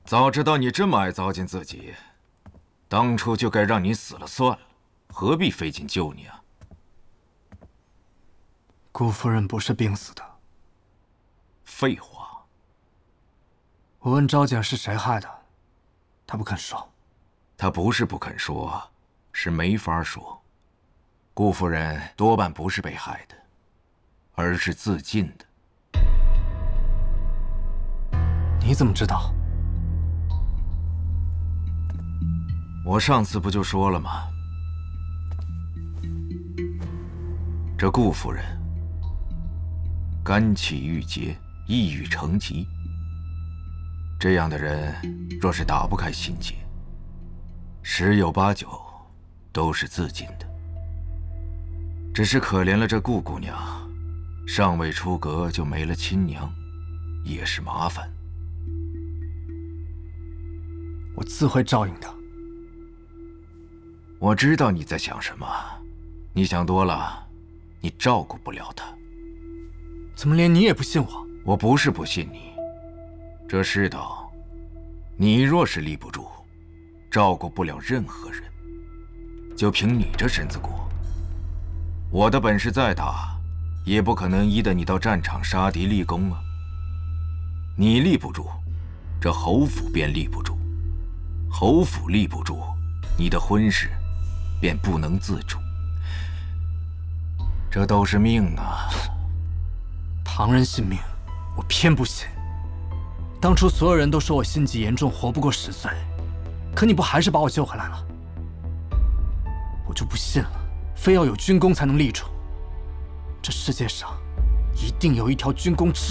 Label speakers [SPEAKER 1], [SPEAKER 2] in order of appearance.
[SPEAKER 1] 早知道你这么爱糟践自己，当初就该让你死了算了，何必费劲救你啊？
[SPEAKER 2] 顾夫人不是病死的。
[SPEAKER 1] 废话。
[SPEAKER 2] 我问昭简是谁害的，他不肯说。
[SPEAKER 1] 他不是不肯说，是没法说。顾夫人多半不是被害的，而是自尽的。
[SPEAKER 2] 你怎么知道？
[SPEAKER 1] 我上次不就说了吗？这顾夫人肝气郁结，抑郁成疾，这样的人若是打不开心结，十有八九都是自尽的。只是可怜了这顾姑娘，尚未出阁就没了亲娘，也是麻烦。
[SPEAKER 2] 我自会照应的。
[SPEAKER 1] 我知道你在想什么，你想多了，你照顾不了她。
[SPEAKER 2] 怎么连你也不信我？
[SPEAKER 1] 我不是不信你，这世道，你若是立不住，照顾不了任何人，就凭你这身子骨，我的本事再大，也不可能依得你到战场杀敌立功啊。你立不住，这侯府便立不住，侯府立不住，你的婚事便不能自主。这都是命啊！
[SPEAKER 2] 旁人信命，我偏不信。当初所有人都说我心疾严重，活不过10岁，可你不还是把我救回来了？我就不信了，非要有军功才能立住。这世界上一定有一条军功之